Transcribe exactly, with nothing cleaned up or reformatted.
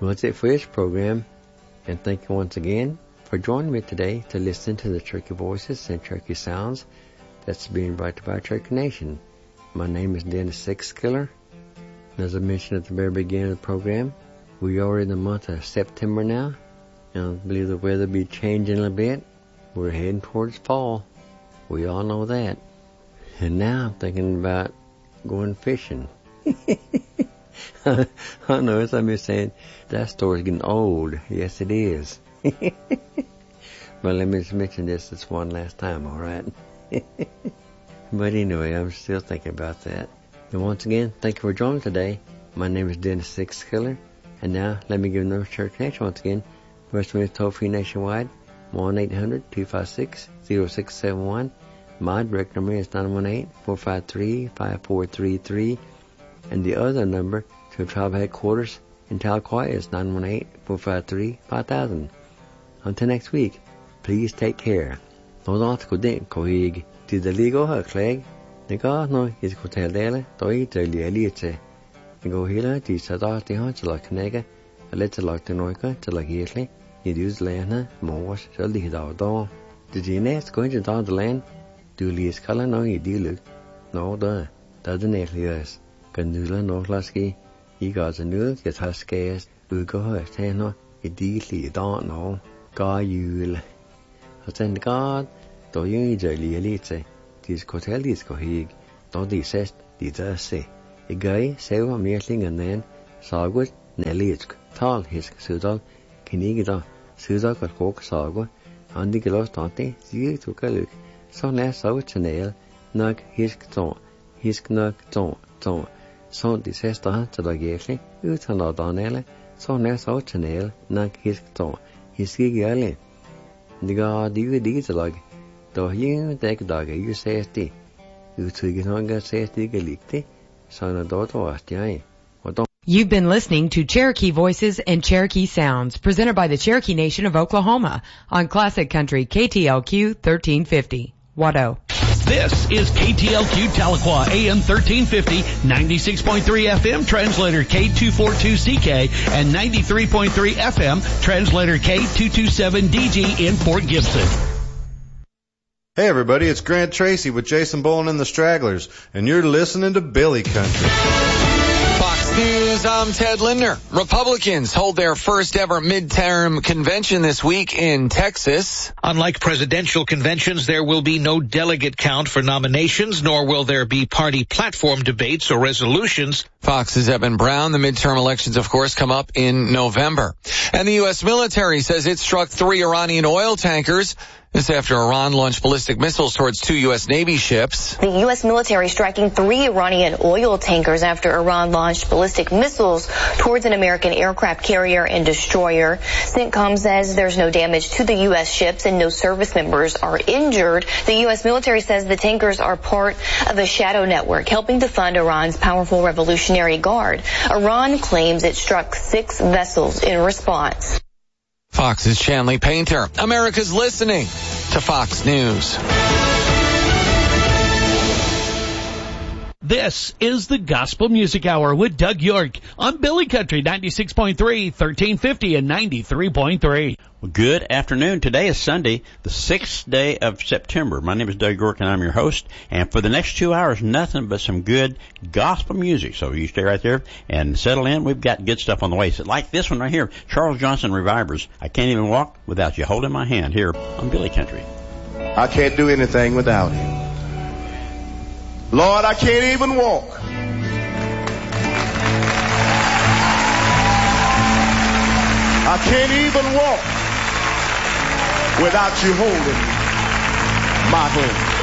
Well, that's it for this program. And thank you once again for joining me today to listen to the Cherokee Voices and Cherokee Sounds that's being brought to you by Cherokee Nation. My name is Dennis Sixskiller. As I mentioned at the very beginning of the program, we are in the month of September now, and I believe the weather will be changing a little bit. We're heading towards fall. We all know that. And now I'm thinking about going fishing. I know somebody's saying that story's getting old. Yes, it is. But let me just mention this this one last time, all right? But anyway, I'm still thinking about that. And once again, thank you for joining today. My name is Dennis Sixskiller. And now, let me give North Cherokee Nation once again. First one is toll-free nationwide, one eight hundred two five six oh six seven one. My direct number is nine one eight four five three five four three three. And the other number to tribal headquarters in Tahlequah is nine one eight four five three five thousand. Until next week, please take care. No dot ko din ko hig to the legal her clegg. The god no is ko tell dele toi to li elite. Go hila ti sa dot ti han like nega. A letter like the noika to like yearly. You use lana more so the dog door. Did you nest going to down the land? Do lease color no you do look. No the doesn't it yes. Ganula no lasky. You got a new get her scares. Do go her ten you deeply don't know. God you I send God do you jolly elite. This hotel is go hig. Don't the says the does say. A guy say a meerling and then saw good Nellisk. Tall his Sudal, Kinigida, Sudak or Coke Sago, and the Gelos Tante, see to Kaluk. So less out Chanel, Nug his ton, his knug ton, ton. So this has done to the gately, Utan Donelle, so less out Chanel, Nug his ton, his gigally. The god you did like, though you take dog, you say tea. You two get on get say tea galicti, son of daughter was the You've been listening to Cherokee Voices and Cherokee Sounds, presented by the Cherokee Nation of Oklahoma on Classic Country K T L Q thirteen fifty. Watto. This is K T L Q Tahlequah, A M thirteen fifty, ninety-six point three F M, translator K two forty-two C K, and ninety-three point three F M, translator K two twenty-seven D G in Fort Gibson. Hey everybody, it's Grant Tracy with Jason Bowen and the Stragglers, and you're listening to Billy Country. Fox News, I'm Ted Lindner. Republicans hold their first ever midterm convention this week in Texas. Unlike presidential conventions, there will be no delegate count for nominations, nor will there be party platform debates or resolutions. Fox's Eben Brown. The midterm elections, of course, come up in November. And the U S military says it struck three Iranian oil tankers. This after Iran launched ballistic missiles towards two U S Navy ships. The U S military striking three Iranian oil tankers after Iran launched ballistic missiles towards an American aircraft carrier and destroyer. CENTCOM says there's no damage to the U S ships and no service members are injured. The U S military says the tankers are part of a shadow network helping to fund Iran's powerful Revolutionary Guard. Iran claims it struck six vessels in response. Fox's Shanley Painter. America's listening to Fox News. This is the Gospel Music Hour with Doug York on Billy Country ninety-six point three, thirteen fifty, and ninety-three point three. Well, good afternoon. Today is Sunday, the sixth day of September. My name is Doug York, and I'm your host. And for the next two hours, nothing but some good gospel music. So you stay right there and settle in. We've got good stuff on the way. So like this one right here, Charles Johnson Revivers. I Can't Even Walk Without You Holding My Hand here on Billy Country. I can't do anything without Him. Lord, I can't even walk. I can't even walk without you holding my hand.